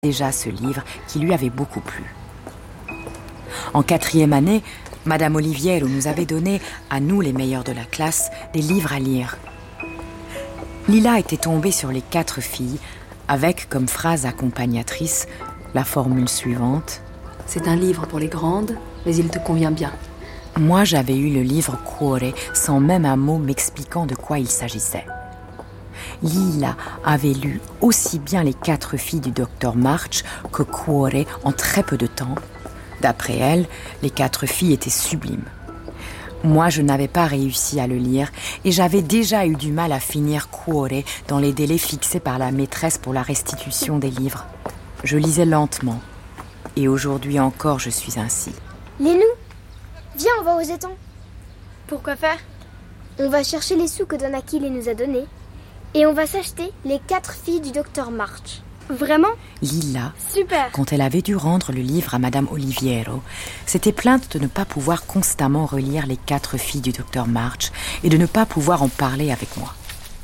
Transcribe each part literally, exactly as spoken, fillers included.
déjà ce livre qui lui avait beaucoup plu. En quatrième année, Madame Oliviero nous avait donné, à nous les meilleurs de la classe, des livres à lire. Lila était tombée sur les quatre filles, avec comme phrase accompagnatrice la formule suivante. C'est un livre pour les grandes, mais il te convient bien. Moi, j'avais eu le livre Cuore, sans même un mot m'expliquant de quoi il s'agissait. Lila avait lu aussi bien les quatre filles du docteur March que Cuore en très peu de temps. D'après elle, les quatre filles étaient sublimes. Moi, je n'avais pas réussi à le lire et j'avais déjà eu du mal à finir Cuore dans les délais fixés par la maîtresse pour la restitution des livres. Je lisais lentement et aujourd'hui encore, je suis ainsi. Lénou, viens, on va aux étangs. Pourquoi faire? On va chercher les sous que Donaki les nous a donnés et on va s'acheter les quatre filles du docteur March. Vraiment? Lila, super. Quand elle avait dû rendre le livre à Madame Oliviero, s'était plainte de ne pas pouvoir constamment relire les quatre filles du docteur March et de ne pas pouvoir en parler avec moi.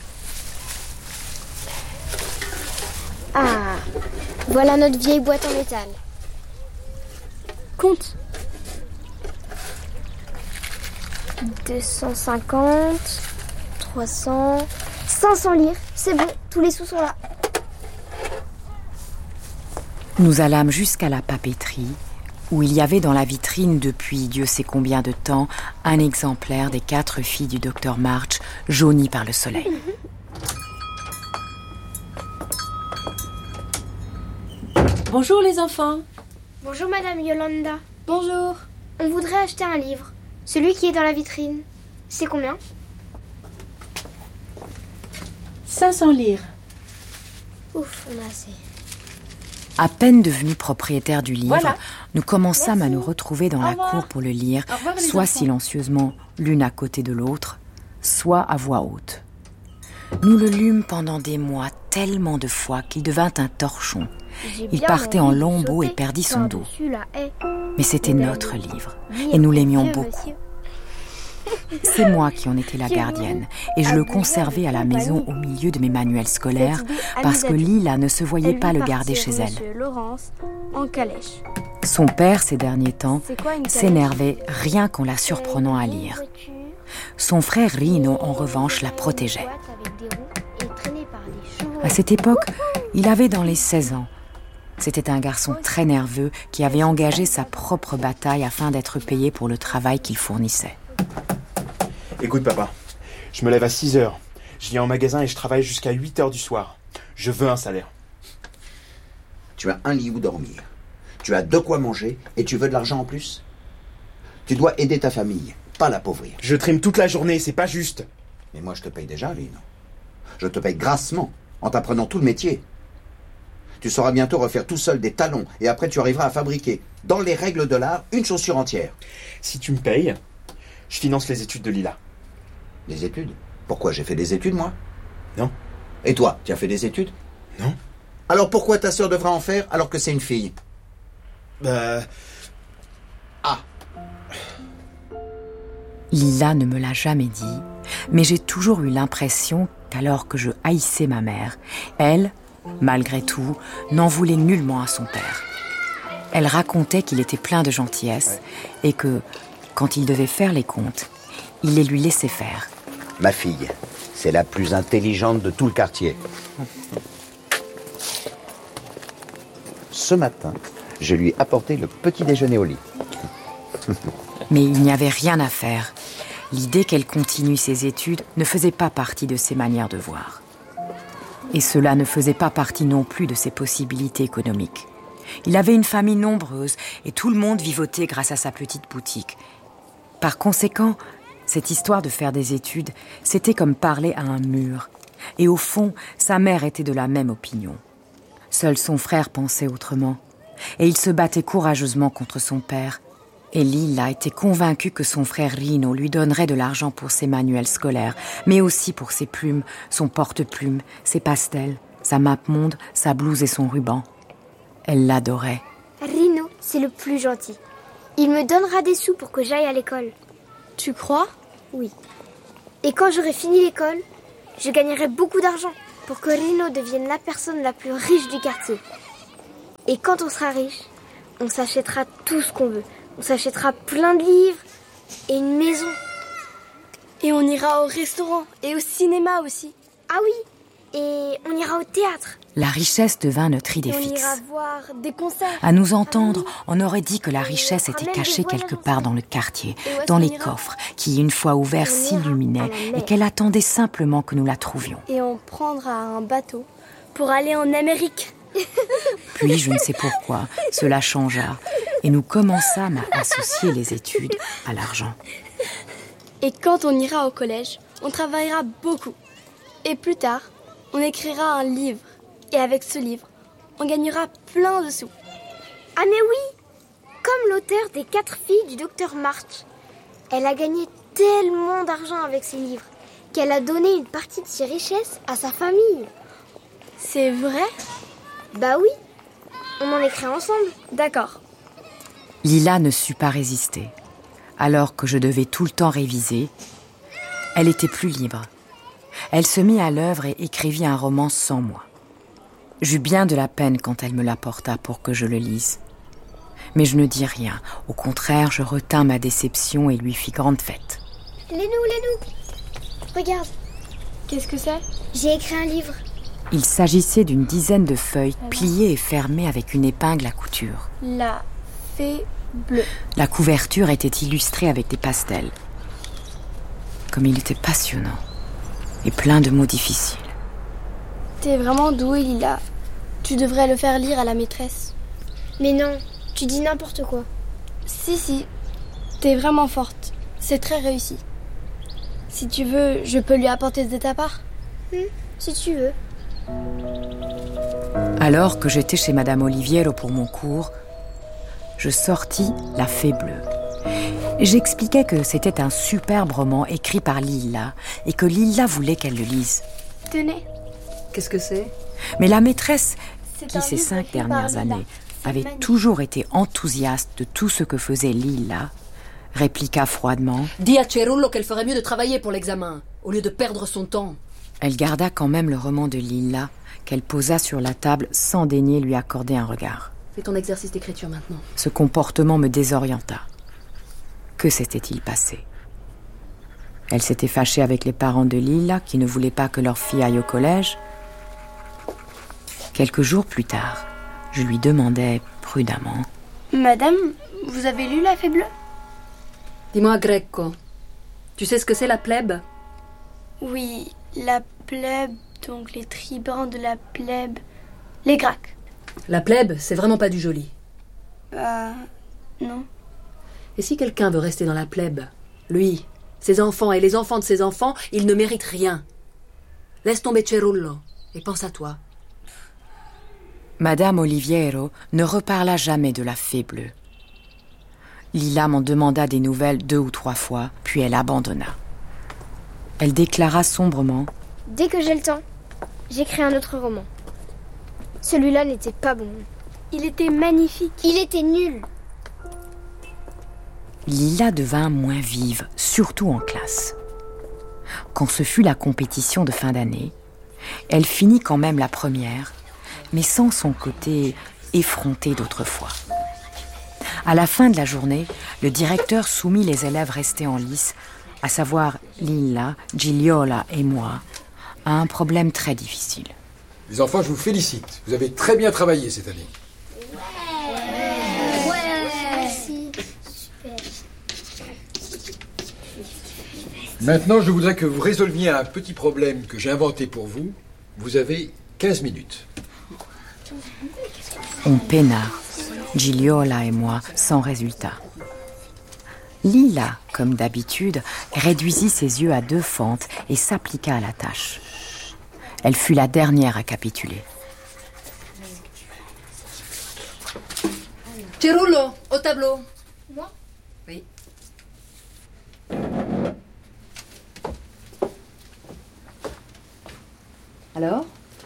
Ah, voilà notre vieille boîte en métal. Compte. deux cent cinquante, trois cents, cinq cents lire. C'est bon, tous les sous sont là. Nous allâmes jusqu'à la papeterie, où il y avait dans la vitrine depuis Dieu sait combien de temps un exemplaire des quatre filles du docteur March, jauni par le soleil. Bonjour les enfants. Bonjour Madame Yolanda. Bonjour. On voudrait acheter un livre, celui qui est dans la vitrine. C'est combien? cinq cents lire. Ouf, on a assez. À peine devenus propriétaires du livre, Voilà. nous commençâmes Merci. à nous retrouver dans Au la revoir. cour pour le lire, Au revoir, les soit enfants. silencieusement, l'une à côté de l'autre, soit à voix haute. Nous le lûmes pendant des mois, tellement de fois qu'il devint un torchon. J'ai Il bien partait en envie de lambeaux et sauter perdit son dos. par-dessus la haie. Mais c'était Mesdames, notre livre, Lire, et nous l'aimions monsieur, beaucoup. monsieur. C'est moi qui en étais la C'est gardienne, vous. et je le Abdullah conservais de à la compagnie. maison au milieu de mes manuels scolaires, Cette idée parce que amuse à Lila ne se voyait Elle pas vit le garder partir chez elle. Monsieur Laurence en calèche. Son père, ces derniers temps, C'est quoi une calèche? s'énervait rien qu'en la surprenant à Une lire. voiture, Son frère Rino, en revanche, la protégeait. une boîte avec des roues et traînée par des chevaux. À cette époque, il avait dans les seize ans. C'était un garçon très nerveux qui avait engagé sa propre bataille afin d'être payé pour le travail qu'il fournissait. Écoute papa, je me lève à six heures. Je viens au magasin et je travaille jusqu'à huit heures du soir. Je veux un salaire. Tu as un lit où dormir. Tu as de quoi manger et tu veux de l'argent en plus. Tu dois aider ta famille, pas l'appauvrir. Je trime toute la journée, c'est pas juste. Et moi je te paye déjà, Lino. Je te paye grassement, en t'apprenant tout le métier. Tu sauras bientôt refaire tout seul des talons et après tu arriveras à fabriquer, dans les règles de l'art, une chaussure entière. Si tu me payes, je finance les études de Lila. Des études? Pourquoi j'ai fait des études, moi? Non. Et toi, tu as fait des études? Non. Alors pourquoi ta sœur devrait en faire alors que c'est une fille? Bah... Ah, Lila ne me l'a jamais dit, mais j'ai toujours eu l'impression qu'alors que je haïssais ma mère, elle, malgré tout, n'en voulait nullement à son père. Elle racontait qu'il était plein de gentillesse et que, quand il devait faire les comptes, il les lui laissait faire. ma fille, c'est la plus intelligente de tout le quartier. Ce matin, je lui ai apporté le petit déjeuner au lit. Mais il n'y avait rien à faire. L'idée qu'elle continue ses études ne faisait pas partie de ses manières de voir. Et cela ne faisait pas partie non plus de ses possibilités économiques. Il avait une famille nombreuse et tout le monde vivotait grâce à sa petite boutique. Par conséquent, cette histoire de faire des études, c'était comme parler à un mur. Et au fond, sa mère était de la même opinion. Seul son frère pensait autrement. Et il se battait courageusement contre son père. Et Lila était convaincue que son frère Rino lui donnerait de l'argent pour ses manuels scolaires, mais aussi pour ses plumes, son porte-plume, ses pastels, sa mappemonde, sa blouse et son ruban. Elle l'adorait. Rino, c'est le plus gentil. Il me donnera des sous pour que j'aille à l'école. Tu crois? Oui. Et quand j'aurai fini l'école, je gagnerai beaucoup d'argent pour que Rino devienne la personne la plus riche du quartier. Et quand on sera riche, on s'achètera tout ce qu'on veut. On s'achètera plein de livres et une maison. Et on ira au restaurant et au cinéma aussi. Ah oui, et on ira au théâtre. La richesse devint notre idée Et on fixe. ira voir des concerts. À nous entendre, on aurait dit que la Et on richesse fera était même des cachée voyages quelque ensemble. part dans le quartier, Et où est-ce dans qu'on les ira coffres, qui, une fois ouverts, On ira s'illuminaient à la et mer. qu'elle attendait simplement que nous la trouvions. Et on prendra un bateau pour aller en Amérique. Puis, je ne sais pourquoi, cela changea et nous commençâmes à associer les études à l'argent. Et quand on ira au collège, on travaillera beaucoup. Et plus tard, on écrira un livre. Et avec ce livre, on gagnera plein de sous. Ah mais oui, comme l'auteur des quatre filles du docteur March. Elle a gagné tellement d'argent avec ses livres qu'elle a donné une partie de ses richesses à sa famille. C'est vrai? Bah oui, on en écrit ensemble. D'accord. Lila ne sut pas résister. Alors que je devais tout le temps réviser, elle était plus libre. Elle se mit à l'œuvre et écrivit un roman sans moi. J'eus bien de la peine quand elle me l'apporta pour que je le lise. Mais je ne dis rien. Au contraire, je retins ma déception et lui fis grande fête. Les nous, les nous. Regarde, Qu'est-ce que c'est? j'ai écrit un livre. Il s'agissait d'une dizaine de feuilles pliées et fermées avec une épingle à couture. La fée bleue. La couverture était illustrée avec des pastels. Comme il était passionnant et plein de mots difficiles. T'es vraiment douée, Lila. Tu devrais le faire lire à la maîtresse. Mais non, tu dis n'importe quoi. Si, si. T'es vraiment forte. C'est très réussi. Si tu veux, je peux lui apporter de ta part. Hmm, si tu veux. Alors que j'étais chez Madame Oliviero pour mon cours, je sortis La Fée Bleue. J'expliquais que c'était un superbe roman écrit par Lila et que Lila voulait qu'elle le lise. Tenez. Qu'est-ce que c'est? Mais la maîtresse, C'est qui un ces livre cinq écrit par dernières Lila. années C'est avait magnifique. toujours été enthousiaste de tout ce que faisait Lila, répliqua froidement. Dis à Cerullo qu'elle ferait mieux de travailler pour l'examen, au lieu de perdre son temps. Elle garda quand même le roman de Lila qu'elle posa sur la table sans daigner lui accorder un regard. Fais ton exercice d'écriture maintenant. Ce comportement me désorienta. Que s'était-il passé? Elle s'était fâchée avec les parents de Lila qui ne voulaient pas que leur fille aille au collège. Quelques jours plus tard, je lui demandai prudemment. Madame, vous avez lu La Fée Bleue? Dis-moi, Greco, tu sais ce que c'est la plèbe? Oui, la plèbe, donc les tribuns de la plèbe. Les Gracques. La plèbe, c'est vraiment pas du joli. Bah, non. Et si quelqu'un veut rester dans la plèbe, lui, ses enfants et les enfants de ses enfants, ils ne méritent rien. Laisse tomber Cerullo et pense à toi. Madame Oliviero ne reparla jamais de La Fée Bleue. Lila m'en demanda des nouvelles deux ou trois fois, puis elle abandonna. Elle déclara sombrement. Dès que j'ai le temps, j'écris un autre roman. Celui-là n'était pas bon. Il était magnifique. Il était nul. Lila devint moins vive, surtout en classe. Quand ce fut la compétition de fin d'année, elle finit quand même la première, mais sans son côté effronté d'autrefois. À la fin de la journée, le directeur soumit les élèves restés en lice, à savoir Lila, Gigliola et moi, à un problème très difficile. Les enfants, je vous félicite. Vous avez très bien travaillé cette année. Merci. Maintenant, je voudrais que vous résolviez un petit problème que j'ai inventé pour vous. Vous avez quinze minutes. On peina, Gigliola et moi, sans résultat. Lila, comme d'habitude, réduisit ses yeux à deux fentes et s'appliqua à la tâche. Elle fut la dernière à capituler. Cerullo, au tableau. Moi? Oui. Alors?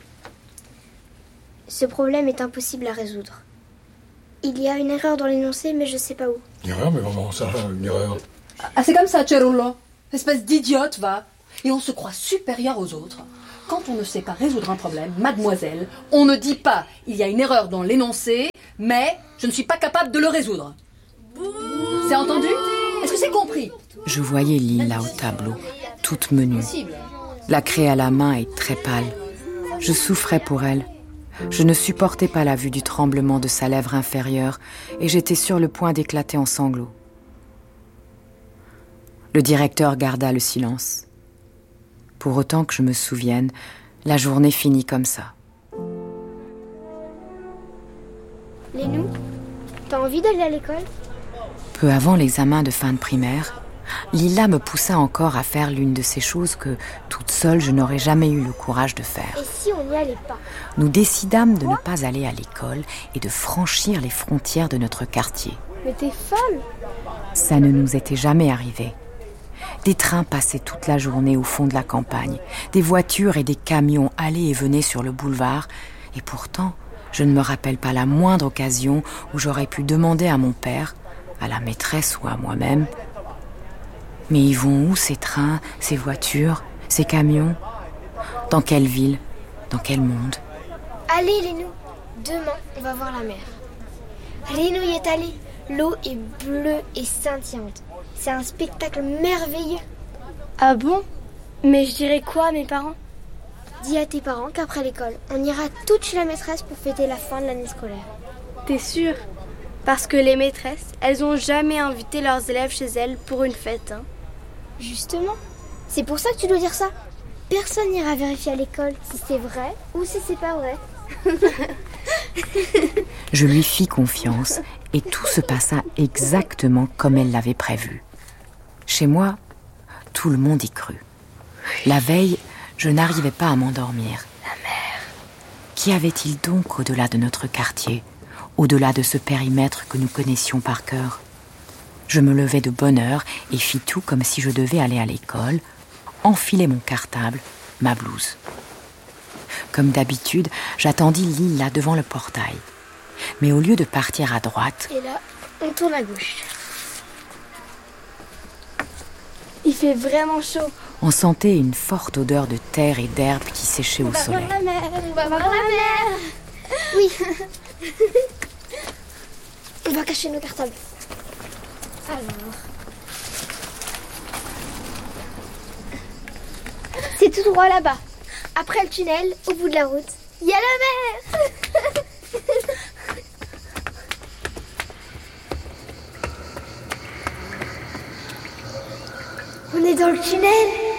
Ce problème est impossible à résoudre. Il y a une erreur dans l'énoncé, mais je sais pas où. Une erreur, mais comment ça, une erreur? Ah, c'est comme ça, Cerullo. Espèce d'idiote, va. Et on se croit supérieur aux autres. Quand on ne sait pas résoudre un problème, mademoiselle, on ne dit pas il y a une erreur dans l'énoncé, mais je ne suis pas capable de le résoudre. C'est entendu? Est-ce que c'est compris? Je voyais Lila au tableau, toute menue, la craie à la main et très pâle. Je souffrais pour elle. Je ne supportais pas la vue du tremblement de sa lèvre inférieure et j'étais sur le point d'éclater en sanglots. Le directeur garda le silence. Pour autant que je me souvienne, la journée finit comme ça. Lénou, t'as envie d'aller à l'école? Peu avant l'examen de fin de primaire, Lila me poussa encore à faire l'une de ces choses que, toute seule, je n'aurais jamais eu le courage de faire. Et si on n'y allait pas? Nous décidâmes de ne pas aller à l'école et de franchir les frontières de notre quartier. Mais t'es folle! Ça ne nous était jamais arrivé. Des trains passaient toute la journée au fond de la campagne. Des voitures et des camions allaient et venaient sur le boulevard. Et pourtant, je ne me rappelle pas la moindre occasion où j'aurais pu demander à mon père, à la maîtresse ou à moi-même: mais ils vont où ces trains, ces voitures, ces camions? Dans quelle ville? Dans quel monde? Allez, Lénou, demain, on va voir la mer. Lénou y est allé. L'eau est bleue et scintillante. C'est un spectacle merveilleux. Ah bon? Mais je dirais quoi à mes parents? Dis à tes parents qu'après l'école, on ira toutes chez la maîtresse pour fêter la fin de l'année scolaire. T'es sûre? Parce que les maîtresses, elles ont jamais invité leurs élèves chez elles pour une fête, hein. Justement, c'est pour ça que tu dois dire ça. Personne n'ira vérifier à l'école si c'est vrai ou si c'est pas vrai. Je lui fis confiance et tout se passa exactement comme elle l'avait prévu. Chez moi, tout le monde y crut. La veille, je n'arrivais pas à m'endormir. La mer. Qu'y avait-il donc au-delà de notre quartier, au-delà de ce périmètre que nous connaissions par cœur? Je me levai de bonne heure et fis tout comme si je devais aller à l'école, enfilai mon cartable, ma blouse. Comme d'habitude, j'attendis Lila devant le portail. Mais au lieu de partir à droite... Et là, on tourne à gauche. Il fait vraiment chaud. On sentait une forte odeur de terre et d'herbe qui séchait au soleil. On va voir la mer, on va voir la mer. Oui. On va cacher nos cartables. Alors... C'est tout droit là-bas. Après le tunnel, au bout de la route, il y a la mer. On est dans le tunnel.